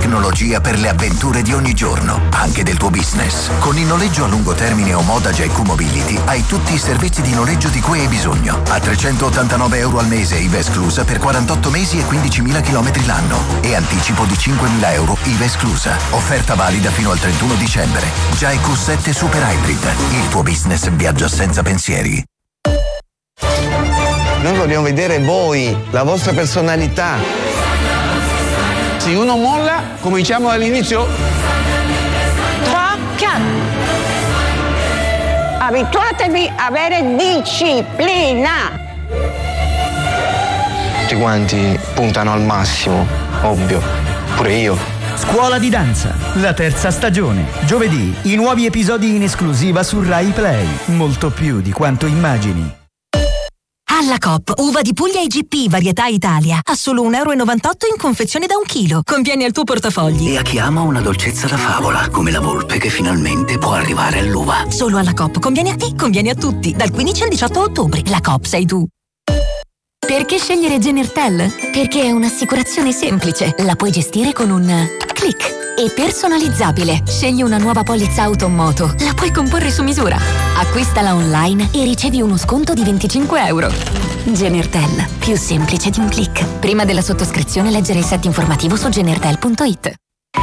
tecnologia per le avventure di ogni giorno, anche del tuo business. Con il noleggio a lungo termine o Moda JQ Mobility hai tutti i servizi di noleggio di cui hai bisogno. A €389 al mese, IVA esclusa, per 48 mesi e 15.000 km l'anno. E anticipo di €5.000, IVA esclusa. Offerta valida fino al 31 dicembre. JQ 7 Super Hybrid. Il tuo business viaggia senza pensieri. Noi vogliamo vedere voi, la vostra personalità. Se uno molla, come diciamo all'inizio, tocca. Abituatevi a avere disciplina. tutti quanti puntano al massimo, ovvio, pure io. Scuola di danza, la terza stagione. Giovedì, i nuovi episodi in esclusiva su Rai Play. Molto più di quanto immagini. Alla Coop, uva di Puglia IGP, varietà Italia, a solo €1,98 in confezione da 1 chilo. Conviene al tuo portafogli. E a chi ama una dolcezza da favola, come la volpe che finalmente può arrivare all'uva. Solo alla Coop, conviene a te, conviene a tutti. Dal 15 al 18 ottobre. La Coop sei tu. Perché scegliere Genertel? Perché è un'assicurazione semplice. La puoi gestire con un click. E personalizzabile. Scegli una nuova polizza auto o moto. La puoi comporre su misura. Acquistala online e ricevi uno sconto di €25. Genertel. Più semplice di un click. Prima della sottoscrizione leggere il set informativo su genertel.it.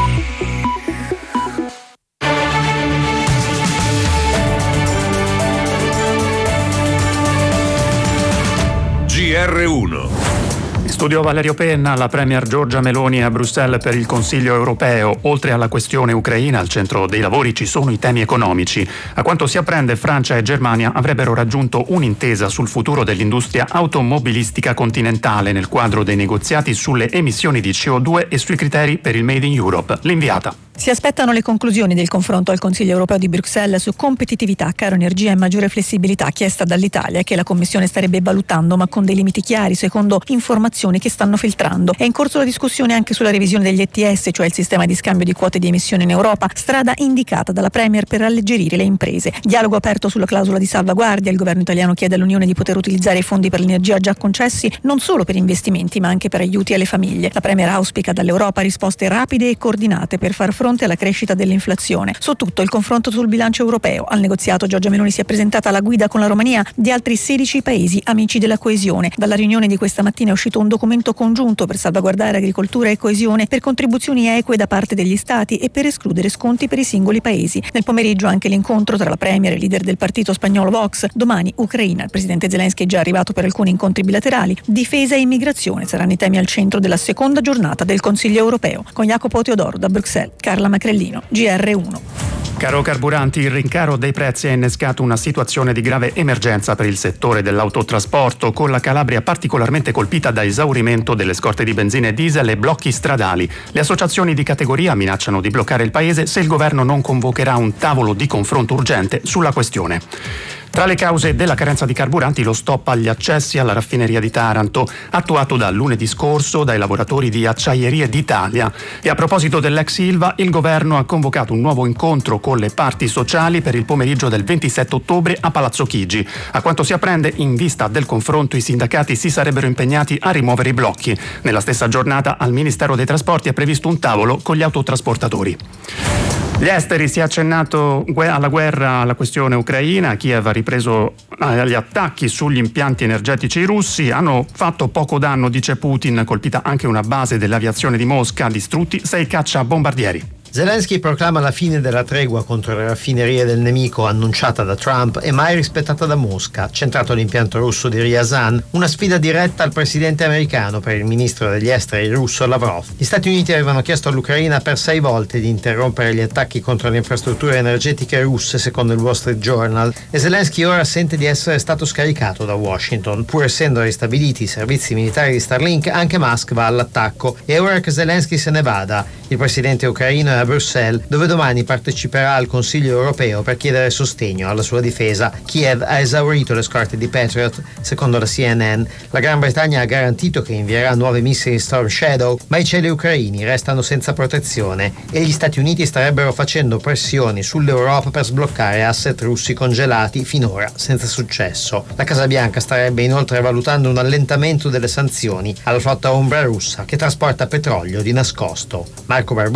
GR1. In studio Valerio Penna, la premier Giorgia Meloni a Bruxelles per il Consiglio europeo. Oltre alla questione ucraina, al centro dei lavori ci sono i temi economici. A quanto si apprende, Francia e Germania avrebbero raggiunto un'intesa sul futuro dell'industria automobilistica continentale nel quadro dei negoziati sulle emissioni di CO2 e sui criteri per il Made in Europe. L'inviata. Si aspettano le conclusioni del confronto al Consiglio europeo di Bruxelles su competitività, caro energia e maggiore flessibilità chiesta dall'Italia, che la Commissione starebbe valutando, ma con dei limiti chiari, secondo informazioni che stanno filtrando. È in corso la discussione anche sulla revisione degli ETS, cioè il sistema di scambio di quote di emissione in Europa, strada indicata dalla Premier per alleggerire le imprese. Dialogo aperto sulla clausola di salvaguardia. Il governo italiano chiede all'Unione di poter utilizzare i fondi per l'energia già concessi non solo per investimenti, ma anche per aiuti alle famiglie. La Premier auspica dall'Europa risposte rapide e coordinate per far fronte alla crescita dell'inflazione. Su tutto il confronto sul bilancio europeo. Al negoziato Giorgia Meloni si è presentata alla guida con la Romania di altri 16 paesi amici della coesione. Dalla riunione di questa mattina è uscito un documento congiunto per salvaguardare agricoltura e coesione, per contribuzioni eque da parte degli stati e per escludere sconti per i singoli paesi. Nel pomeriggio anche l'incontro tra la Premier e il leader del partito spagnolo Vox. Domani Ucraina. Il presidente Zelensky è già arrivato per alcuni incontri bilaterali. Difesa e immigrazione saranno i temi al centro della seconda giornata del Consiglio europeo. Con Jacopo Teodoro da Bruxelles, Carla Macrellino, GR1. Caro carburanti, il rincaro dei prezzi ha innescato una situazione di grave emergenza per il settore dell'autotrasporto, con la Calabria particolarmente colpita da esaurimento delle scorte di benzina e diesel e blocchi stradali. Le associazioni di categoria minacciano di bloccare il paese se il governo non convocherà un tavolo di confronto urgente sulla questione. Tra le cause della carenza di carburanti, lo stop agli accessi alla raffineria di Taranto, attuato da lunedì scorso dai lavoratori di Acciaierie d'Italia. E a proposito dell'ex Ilva, il governo ha convocato un nuovo incontro con le parti sociali per il pomeriggio del 27 ottobre a Palazzo Chigi. A quanto si apprende, in vista del confronto, i sindacati si sarebbero impegnati a rimuovere i blocchi. Nella stessa giornata al Ministero dei Trasporti è previsto un tavolo con gli autotrasportatori. Gli esteri, si è accennato alla guerra, alla questione ucraina. Kiev ha ripreso gli attacchi sugli impianti energetici russi. Hanno fatto poco danno, dice Putin, colpita anche una base dell'aviazione di Mosca, distrutti 6 cacciabombardieri. Zelensky proclama la fine della tregua contro le raffinerie del nemico annunciata da Trump e mai rispettata da Mosca, centrato l'impianto russo di Ryazan, una sfida diretta al presidente americano per il ministro degli esteri russo Lavrov. Gli Stati Uniti avevano chiesto all'Ucraina per 6 volte di interrompere gli attacchi contro le infrastrutture energetiche russe, secondo il Wall Street Journal, e Zelensky ora sente di essere stato scaricato da Washington. Pur essendo ristabiliti i servizi militari di Starlink, anche Musk va all'attacco, e ora che Zelensky se ne vada, il presidente ucraino è a Bruxelles, dove domani parteciperà al Consiglio europeo per chiedere sostegno alla sua difesa. Kiev ha esaurito le scorte di Patriot, secondo la CNN. La Gran Bretagna ha garantito che invierà nuovi missili Storm Shadow, ma i cieli ucraini restano senza protezione e gli Stati Uniti starebbero facendo pressioni sull'Europa per sbloccare asset russi congelati, finora senza successo. La Casa Bianca starebbe inoltre valutando un allentamento delle sanzioni alla flotta ombra russa che trasporta petrolio di nascosto. Marco Barbosa,